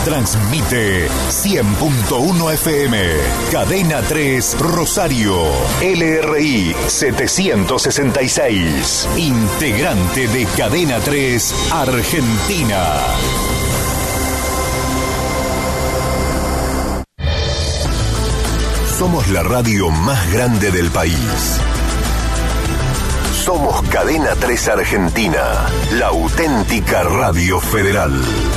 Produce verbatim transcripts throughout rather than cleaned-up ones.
Transmite cien punto uno F M. Cadena tres Rosario. L R I setecientos sesenta y seis. Integrante de Cadena tres Argentina. Somos la radio más grande del país. Somos Cadena tres Argentina, la auténtica radio federal.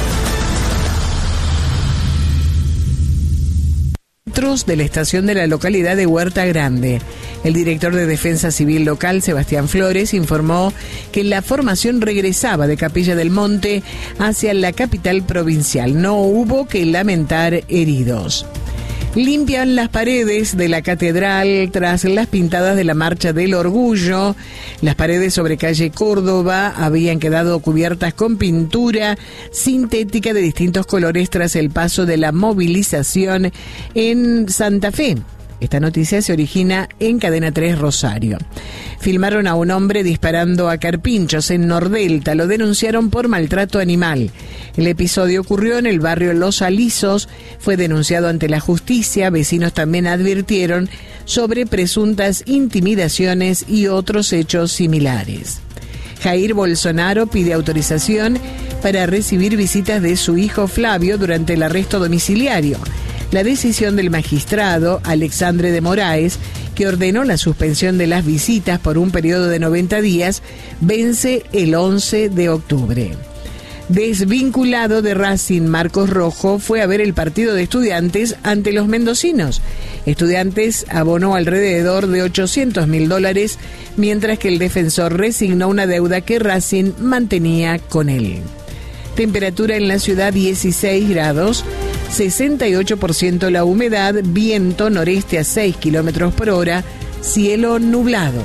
De la estación de la localidad de Huerta Grande. El director de Defensa Civil local, Sebastián Flores, informó que la formación regresaba de Capilla del Monte hacia la capital provincial. No hubo que lamentar heridos. Limpian las paredes de la catedral tras las pintadas de la Marcha del Orgullo. Las paredes sobre calle Córdoba habían quedado cubiertas con pintura sintética de distintos colores tras el paso de la movilización en Santa Fe. Esta noticia se origina en Cadena tres Rosario. Filmaron a un hombre disparando a carpinchos en Nordelta. Lo denunciaron por maltrato animal. El episodio ocurrió en el barrio Los Alisos. Fue denunciado ante la justicia. Vecinos también advirtieron sobre presuntas intimidaciones y otros hechos similares. Jair Bolsonaro pide autorización para recibir visitas de su hijo Flavio durante el arresto domiciliario. La decisión del magistrado Alexandre de Moraes, que ordenó la suspensión de las visitas por un periodo de noventa días, vence el once de octubre. Desvinculado de Racing, Marcos Rojo fue a ver el partido de Estudiantes ante los mendocinos. Estudiantes abonó alrededor de ochocientos mil dólares, mientras que el defensor resignó una deuda que Racing mantenía con él. Temperatura en la ciudad dieciséis grados, sesenta y ocho por ciento la humedad, viento noreste a seis kilómetros por hora, cielo nublado.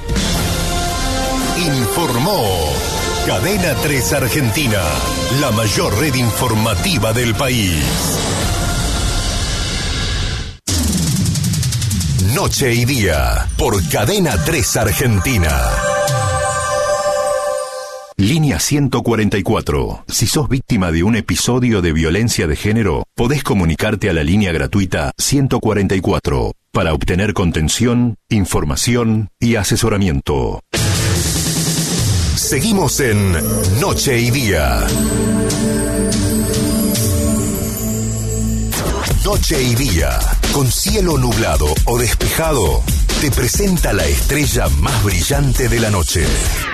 Informó Cadena tres Argentina, la mayor red informativa del país. Noche y día, por Cadena tres Argentina. Línea ciento cuarenta y cuatro. Si sos víctima de un episodio de violencia de género, podés comunicarte a la línea gratuita ciento cuarenta y cuatro para obtener contención, información y asesoramiento. Seguimos en Noche y Día. Noche y Día, con cielo nublado o despejado, te presenta la estrella más brillante de la noche.